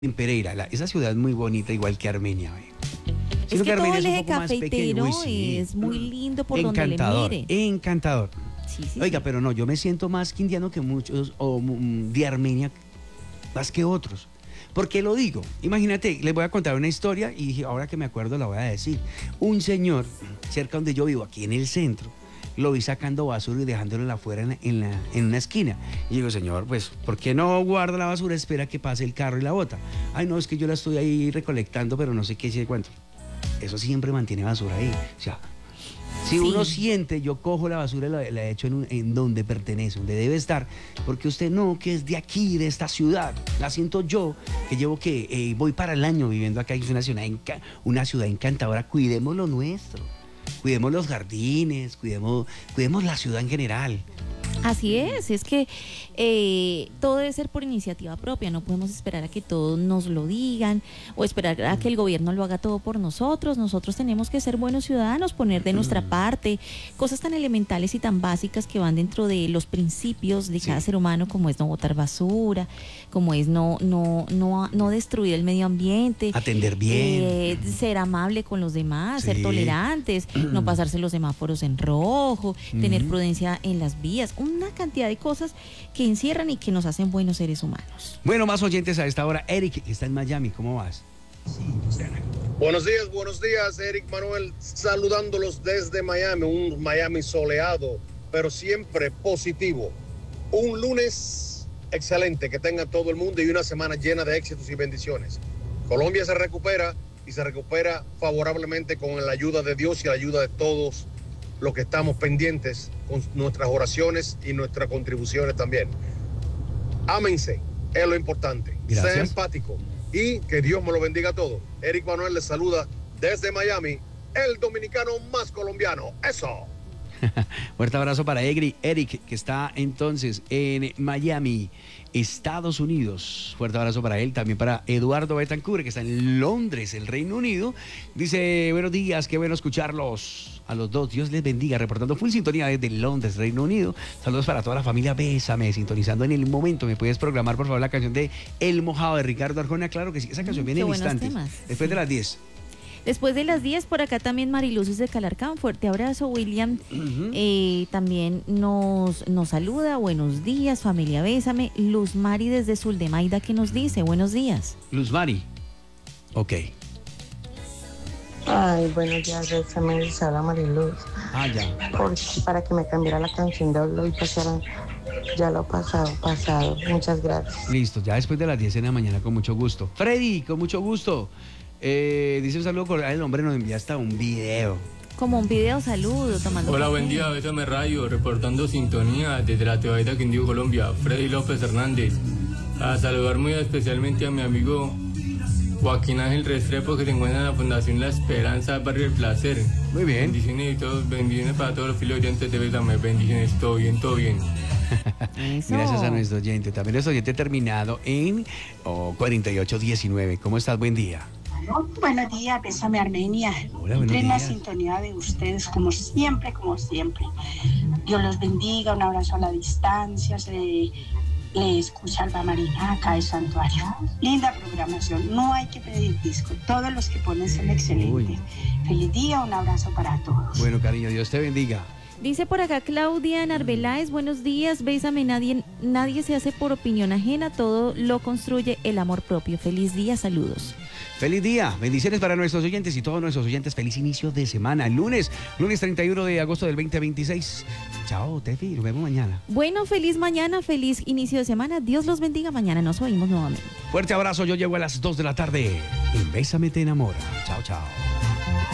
en Pereira. Esa ciudad es muy bonita, igual que Armenia. Es que todo el eje cafetero es muy lindo por donde le mire. Encantador. Sí. Oiga, pero no, yo me siento más quindiano que muchos, o de Armenia, más que otros. ¿Por qué lo digo? Imagínate, les voy a contar una historia y dije, ahora que me acuerdo la voy a decir. Un señor, cerca donde yo vivo, aquí en el centro, lo vi sacando basura y dejándolo afuera en una esquina. Y digo, señor, pues, ¿por qué no guarda la basura? Espera que pase el carro y la bota. Ay, no, es que yo la estoy ahí recolectando, pero no sé qué se cuento. Eso siempre mantiene basura ahí. O sea, si uno siente, yo cojo la basura y la echo en donde pertenece, donde debe estar, porque usted no, que es de aquí, de esta ciudad, la siento yo, que llevo voy para el año viviendo acá, es una ciudad encantadora, cuidemos lo nuestro, cuidemos los jardines, cuidemos la ciudad en general. Así es que todo debe ser por iniciativa propia, no podemos esperar a que todos nos lo digan o esperar a que el gobierno lo haga todo por nosotros. Nosotros tenemos que ser buenos ciudadanos, poner de nuestra parte cosas tan elementales y tan básicas que van dentro de los principios de cada ser humano, como es no botar basura, como es no destruir el medio ambiente, atender bien, ser amable con los demás, ser tolerantes, no pasarse los semáforos en rojo, tener prudencia en las vías, una cantidad de cosas que encierran y que nos hacen buenos seres humanos. Bueno, más oyentes a esta hora. Eric, que está en Miami, ¿cómo vas? Buenos días, Eric Manuel, saludándolos desde Miami, un Miami soleado, pero siempre positivo. Un lunes excelente, que tenga todo el mundo y una semana llena de éxitos y bendiciones. Colombia se recupera y se recupera favorablemente con la ayuda de Dios y la ayuda de todos los que estamos pendientes con nuestras oraciones y nuestras contribuciones también. Ámense, es lo importante. Gracias. Sea empático y que Dios me lo bendiga a todos. Eric Manuel les saluda desde Miami, el dominicano más colombiano. ¡Eso! Fuerte abrazo para Eric, que está entonces en Miami, Estados Unidos. Fuerte abrazo para él, también para Eduardo Betancourt, que está en Londres, el Reino Unido. Dice, buenos días, qué bueno escucharlos a los dos. Dios les bendiga, reportando full sintonía desde Londres, Reino Unido. Saludos para toda la familia Bésame, sintonizando en el momento. ¿Me puedes programar, por favor, la canción de El Mojado de Ricardo Arjona? Claro que sí, esa canción viene en instantes, después de las 10. Después de las 10, por acá también Mariluces de Calarcán, fuerte abrazo. William también nos saluda, buenos días, familia Bésame. Luz Mari desde Suldemaida, que nos dice, buenos días. Luz Mari, ok. Ay, buenos días, Bésame, les habla Mariluz. Ya. Para que me cambiara la canción de Hablo y pasaran, ya lo pasado. Muchas gracias. Listo, ya después de las 10 de la mañana, con mucho gusto. Freddy, con mucho gusto. Dice un saludo cordial, el hombre nos envía hasta un video. Como un video saludo, tomando Hola, café. buen día, Bésame Radio, reportando sintonía desde la Tebaida Quindío, Colombia. Freddy López Hernández. A saludar muy especialmente a mi amigo Joaquín Ángel Restrepo, que se encuentra en la Fundación La Esperanza, Barrio El Placer. Muy bien. Bendiciones para todos los fieles oyentes de Bésame. Bendiciones, todo bien. Gracias a nuestro oyente. También nuestro oyente terminado en 4819. ¿Cómo estás? Buen día. Buenos días, Bésame Armenia. Hola, buenos en la días. sintonía de ustedes, como siempre. Dios los bendiga, un abrazo a la distancia. Le escucha Alba Marina acá de Santuario. Linda programación, no hay que pedir disco. Todos los que ponen son excelentes. Feliz día, un abrazo para todos. Bueno, cariño, Dios te bendiga. Dice por acá Claudia Narveláez, buenos días, Bésame, nadie se hace por opinión ajena, todo lo construye el amor propio. Feliz día, saludos. Feliz día, bendiciones para nuestros oyentes y todos nuestros oyentes. Feliz inicio de semana, lunes 31 de agosto del 2026. Chao, Tefi, nos vemos mañana. Bueno, feliz mañana, feliz inicio de semana. Dios los bendiga, mañana nos oímos nuevamente. Fuerte abrazo, yo llego a las 2 de la tarde. En Bésame te enamora. Chao, chao.